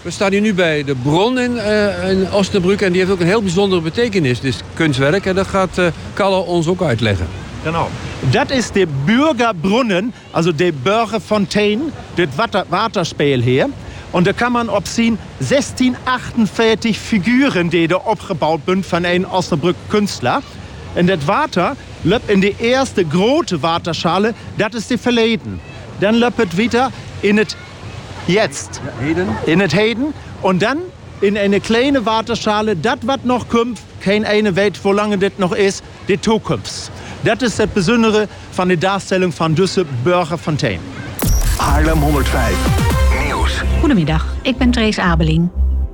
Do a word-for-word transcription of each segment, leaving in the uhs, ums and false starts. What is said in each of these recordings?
We staan hier nu bij de bron in, uh, in Osnabrück en die heeft ook een heel bijzondere betekenis, dit kunstwerk. En dat gaat uh, Kalle ons ook uitleggen. Genau. Dat is de Bürgerbrunnen, also de Bürgerfontein, dit water, waterspeel hier. En daar kan man op zien zestien achtenveertig figuren die er opgebouwd zijn van een Osnabrück kunstler. En dat water loopt in de eerste grote waterschale, dat is de verleden. Dan loopt het weer in het jetzt, ja, heden. in het heden. En dan in een kleine waterschale, dat wat nog komt, geen ene weet hoe lang dit nog is, de toekomst. Dat is het bijzondere van de daarstelling van deze Bürgerfontein. Haarlem honderdvijf Nieuws. Goedemiddag, ik ben Trace Abeling.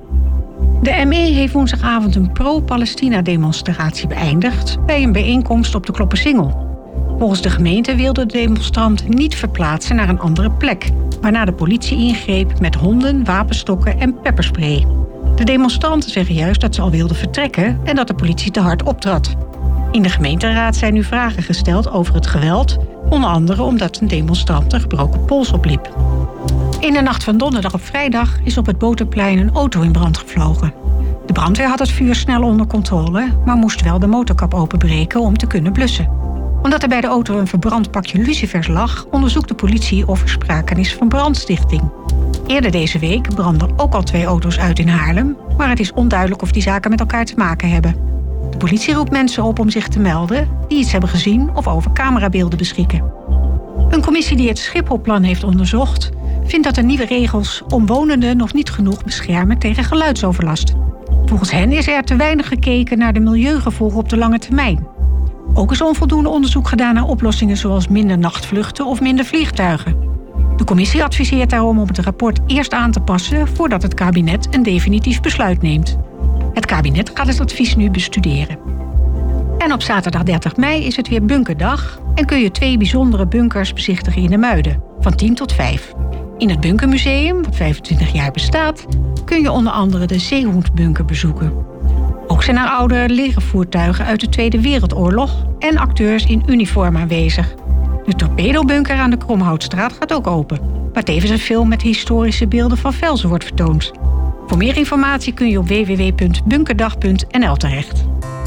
De M E heeft woensdagavond een pro-Palestina-demonstratie beëindigd bij een bijeenkomst op de Kloppersingel. Volgens de gemeente wilde de demonstrant niet verplaatsen naar een andere plek, waarna de politie ingreep met honden, wapenstokken en pepperspray. De demonstranten zeggen juist dat ze al wilden vertrekken en dat de politie te hard optrad. In de gemeenteraad zijn nu vragen gesteld over het geweld, onder andere omdat een demonstrant een gebroken pols opliep. In de nacht van donderdag op vrijdag is op het Boterplein een auto in brand gevlogen. De brandweer had het vuur snel onder controle, maar moest wel de motorkap openbreken om te kunnen blussen. Omdat er bij de auto een verbrand pakje lucifers lag, onderzoekt de politie of er sprake is van brandstichting. Eerder deze week brandden ook al twee auto's uit in Haarlem, maar het is onduidelijk of die zaken met elkaar te maken hebben. De politie roept mensen op om zich te melden die iets hebben gezien of over camerabeelden beschikken. Een commissie die het Schipholplan heeft onderzocht, vindt dat de nieuwe regels omwonenden nog niet genoeg beschermen tegen geluidsoverlast. Volgens hen is er te weinig gekeken naar de milieugevolgen op de lange termijn. Ook is onvoldoende onderzoek gedaan naar oplossingen zoals minder nachtvluchten of minder vliegtuigen. De commissie adviseert daarom om het rapport eerst aan te passen voordat het kabinet een definitief besluit neemt. Het kabinet gaat het advies nu bestuderen. En op zaterdag dertig mei is het weer bunkerdag en kun je twee bijzondere bunkers bezichtigen in de Muiden, van tien tot vijf. In het Bunkermuseum, wat vijfentwintig jaar bestaat, kun je onder andere de Zeehoendbunker bezoeken. Ook zijn er oude legervoertuigen uit de Tweede Wereldoorlog en acteurs in uniform aanwezig. De torpedobunker aan de Kromhoutstraat gaat ook open, waar tevens een film met historische beelden van Velzen wordt vertoond. Voor meer informatie kun je op w w w punt bunkerdag punt n l terecht.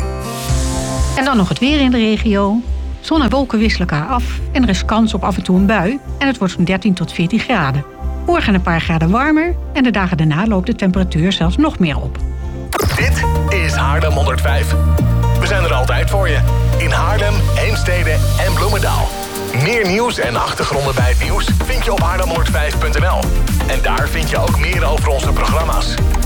En dan nog het weer in de regio. Zon en wolken wisselen elkaar af en er is kans op af en toe een bui en het wordt zo'n dertien tot veertien graden. Morgen een paar graden warmer en de dagen daarna loopt de temperatuur zelfs nog meer op. Dit is Haarlem honderdvijf. We zijn er altijd voor je. In Haarlem, Heemstede en Bloemendaal. Meer nieuws en achtergronden bij het nieuws vind je op haarlem honderdvijf punt n l. En daar vind je ook meer over onze programma's.